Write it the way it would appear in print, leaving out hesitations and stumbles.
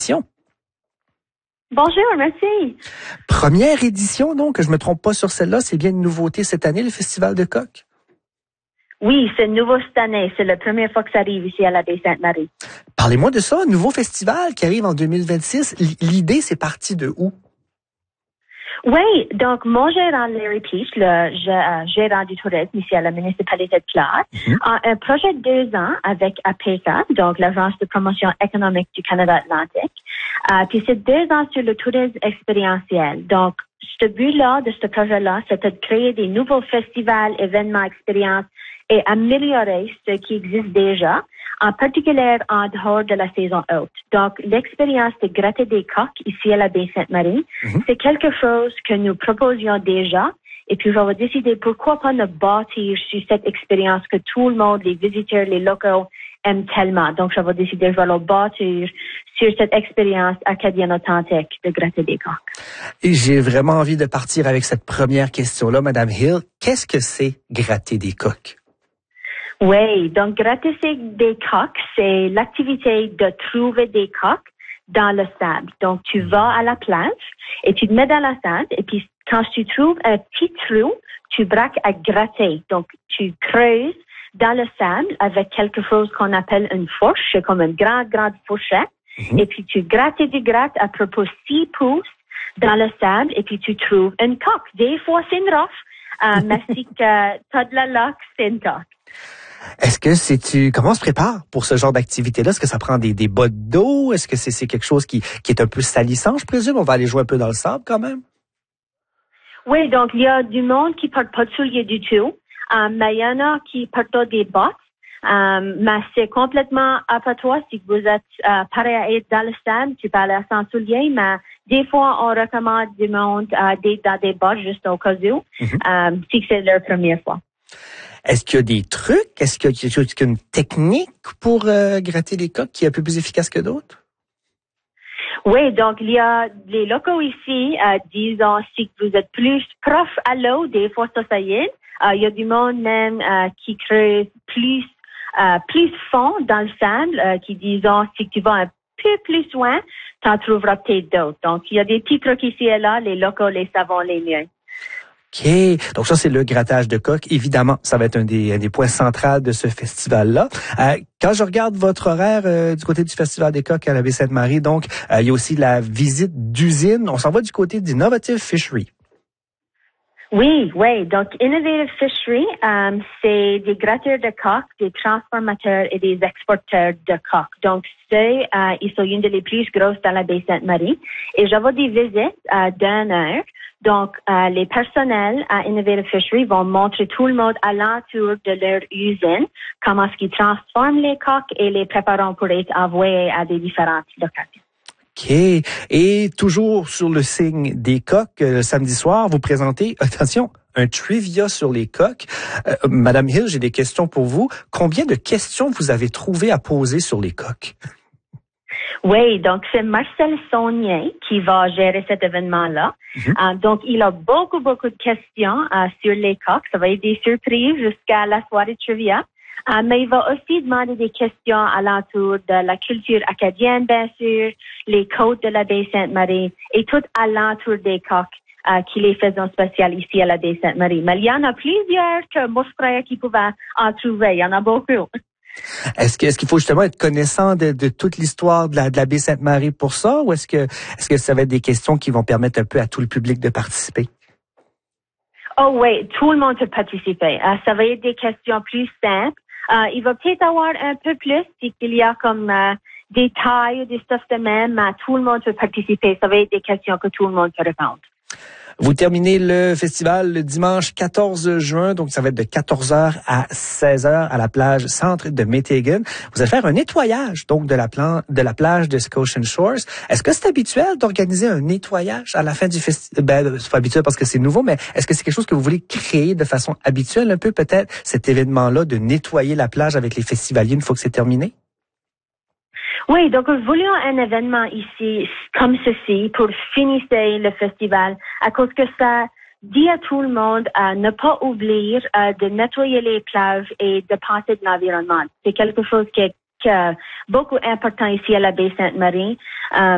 Bonjour, merci. Première édition, donc, que je me trompe pas sur celle-là, c'est bien une nouveauté cette année, le Festival de coq? Oui, c'est nouveau cette année. C'est la première fois que ça arrive ici à la Baie-Sainte-Marie. Parlez-moi de ça, un nouveau festival qui arrive en 2026. L'idée, c'est parti de où? Oui, donc mon gérant Larry Peach, le gérant du tourisme ici à la municipalité de Clare, a un projet de 2 ans avec APECA, donc l'Agence de promotion économique du Canada Atlantique. Puis c'est 2 ans sur le tourisme expérientiel. Donc, ce but-là, de ce projet-là, c'était de créer des nouveaux festivals, événements, expériences et améliorer ce qui existe déjà, en particulier en dehors de la saison haute. Donc, l'expérience de gratter des coqs ici à la Baie-Sainte-Marie, c'est quelque chose que nous proposions déjà. Et puis, on va décider pourquoi pas ne bâtir sur cette expérience que tout le monde, les visiteurs, les locaux aiment tellement. Donc, je vais décider, je vais le bâtir sur cette expérience acadienne authentique de gratter des coqs. Et j'ai vraiment envie de partir avec cette première question-là, Madame Hill. Qu'est-ce que c'est gratter des coqs? Oui, donc gratter des coqs, c'est l'activité de trouver des coqs dans le sable. Donc, tu vas à la plage et tu te mets dans la sable et puis quand tu trouves un petit trou, tu braques à gratter. Donc, tu creuses dans le sable avec quelque chose qu'on appelle une fourche, c'est comme une grande fourchette. Et puis, tu grattes et tu grattes à propos 6 pouces dans le sable et puis tu trouves une coque. Des fois, c'est une roche. Mais si tu as de la luck, c'est une coque. Est-ce que comment on se prépare pour ce genre d'activité-là? Est-ce que ça prend des bottes d'eau? Est-ce que c'est quelque chose qui est un peu salissant, je présume? On va aller jouer un peu dans le sable quand même? Oui, donc il y a du monde qui porte pas de souliers du tout. Mais il y en a qui portent des bottes. Mais c'est complètement à toi si vous êtes prêt à être dans le sable, tu peux aller sans souliers, mais des fois, on recommande du monde d'être dans des bottes juste au cas où, si c'est leur première fois. Est-ce qu'il y a des trucs? Est-ce qu'il y a une technique pour gratter les coqs qui est un peu plus efficace que d'autres? Oui, donc il y a les locaux ici, disons, si vous êtes plus proche à l'eau, des fois ça y est. Il y a du monde même qui creuse plus fond dans le sable, qui disons, si tu vas un peu plus loin, tu en trouveras peut-être d'autres. Donc, il y a des petits trucs ici et là, les locaux les savent les mieux. OK. Donc ça, c'est le grattage de coq. Évidemment, ça va être un des points centraux de ce festival-là. Quand je regarde votre horaire du côté du Festival des coqs à la Baie-Sainte-Marie, donc, il y a aussi la visite d'usine. On s'en va du côté d'Innovative Fishery. Oui. Donc, Innovative Fishery, c'est des gratteurs de coqs, des transformateurs et des exporteurs de coqs. Donc, ils sont une des plus grosses dans la Baie-Sainte-Marie. Et j'avais des visites d'1 heure. Donc, les personnels à Innovative Fishery vont montrer tout le monde à l'entour de leur usine comment est-ce qu'ils transforment les coqs et les préparent pour être envoyés à des différentes locations. OK. Et toujours sur le signe des coqs, le samedi soir, vous présentez, attention, un trivia sur les coqs. Madame Hill, j'ai des questions pour vous. Combien de questions vous avez trouvé à poser sur les coqs? Oui, donc c'est Marcel Saunier qui va gérer cet événement-là. Donc, il a beaucoup de questions sur les coqs. Ça va être des surprises jusqu'à la soirée trivia. Mais il va aussi demander des questions alentour de la culture acadienne, bien sûr, les côtes de la Baie-Sainte-Marie et tout alentour des coqs qui les faisons spécial ici à la Baie-Sainte-Marie. Mais il y en a plusieurs que moi je croyais qu'ils pouvaient en trouver. Il y en a beaucoup. Est-ce qu'il faut justement être connaissant de toute l'histoire de la Baie-Sainte-Marie pour ça, ou est-ce que ça va être des questions qui vont permettre un peu à tout le public de participer? Oh oui, tout le monde peut participer. Ça va être des questions plus simples. Il va peut-être avoir un peu plus si il y a comme des tailles ou des stuff de même, mais tout le monde peut participer. Ça va être des questions que tout le monde peut répondre. Vous terminez le festival le dimanche 14 juin, donc ça va être de 14h à 16h à la plage centre de Métégan. Vous allez faire un nettoyage donc de la plage de Scotian Shores. Est-ce que c'est habituel d'organiser un nettoyage à la fin du festival? C'est pas habituel parce que c'est nouveau, mais est-ce que c'est quelque chose que vous voulez créer de façon habituelle un peu peut-être, cet événement-là de nettoyer la plage avec les festivaliers une fois que c'est terminé? Oui, donc nous voulions un événement ici comme ceci pour finir le festival à cause que ça dit à tout le monde ne pas oublier de nettoyer les plages et de penser de l'environnement. C'est quelque chose qui est beaucoup important ici à la Baie-Sainte-Marie.